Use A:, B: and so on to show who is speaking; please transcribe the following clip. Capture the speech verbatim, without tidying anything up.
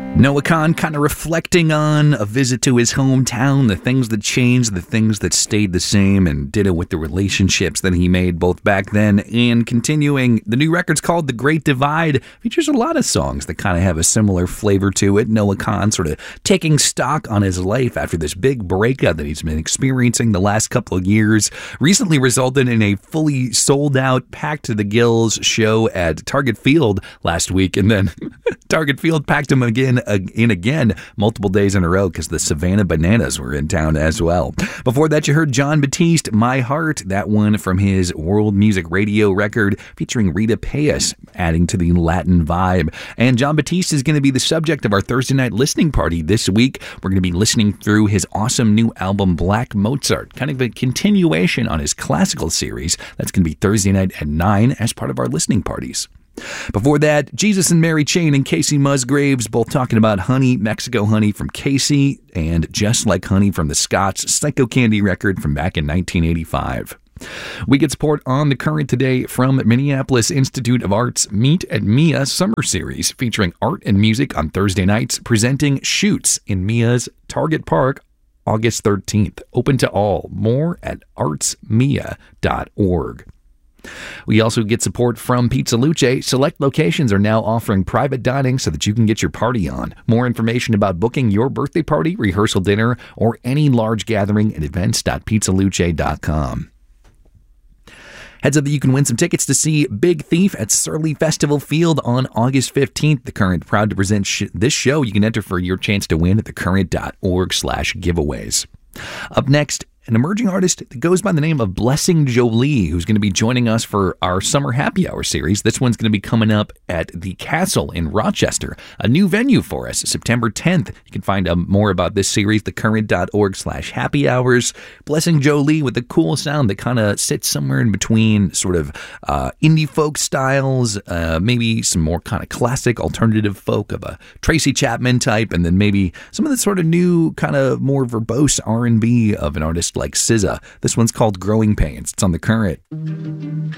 A: Noah Kahan kind of reflecting on a visit to his hometown, the things that changed, the things that stayed the same, and did it with the relationships that he made both back then and continuing. The new record's called The Great Divide. Features a lot of songs that kind of have a similar flavor to it. Noah Kahan sort of taking stock on his life after this big breakup that he's been experiencing the last couple of years. Recently resulted in a fully sold out, packed to the gills show at Target Field last week, and then Target Field packed him again in again multiple days in a row because the Savannah Bananas were in town as well. Before that, you heard Jon Batiste, My Heart, that one from his World Music Radio record featuring Rita Payas, adding to the Latin vibe. And Jon Batiste is going to be the subject of our Thursday night listening party this week. We're going to be listening through his awesome new album, Black Mozart, kind of a continuation on his classical series. That's going to be Thursday night at nine as part of our listening parties. Before that, Jesus and Mary Chain and Casey Musgraves, both talking about Honey, Mexico Honey from Casey, and Just Like Honey from the Scots Psycho Candy record from back in nineteen eighty-five. We get support on The Current today from Minneapolis Institute of Art's Meet at Mia Summer Series, featuring art and music on Thursday nights, presenting Shoots in Mia's Target Park August thirteenth. Open to all. More at arts mia dot org. We also get support from Pizza Luce. Select locations are now offering private dining so that you can get your party on. More information about booking your birthday party, rehearsal dinner, or any large gathering at events dot pizza luce dot com. Heads up that you can win some tickets to see Big Thief at Surly Festival Field on August fifteenth. The Current proud to present sh- this show. You can enter for your chance to win at thecurrent dot org slash giveaways. Up next, an emerging artist that goes by the name of Blessing Jolie, who's going to be joining us for our Summer Happy Hour series. This one's going to be coming up at the Castle in Rochester, a new venue for us, September tenth. You can find out more about this series, thecurrent dot org slash happy hours. Blessing Jolie with a cool sound that kind of sits somewhere in between sort of uh, indie folk styles, uh, maybe some more kind of classic alternative folk of a Tracy Chapman type, and then maybe some of the sort of new kind of more verbose R and B of an artist like S Z A. This one's called Growing Pains. It's on The Current.